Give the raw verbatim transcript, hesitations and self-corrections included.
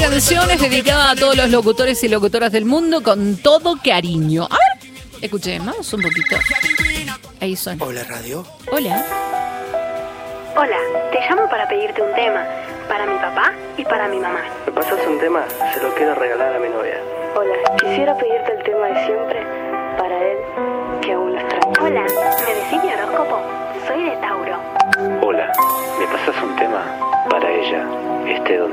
canción es dedicada a todos los locutores y locutoras del mundo con todo cariño. A ver, escuchemos un poquito. Ahí son. Hola, radio. Hola. Hola, te llamo para pedirte un tema, para mi papá y para mi mamá. ¿Me pasas un tema? Se lo quiero regalar a mi novia. Hola, quisiera pedirte el tema de siempre, para él, que aún lo extraña. Hola, ¿me decís mi horóscopo? Soy de Tauro. Hola, ¿me pasas un tema? Para ella, este donde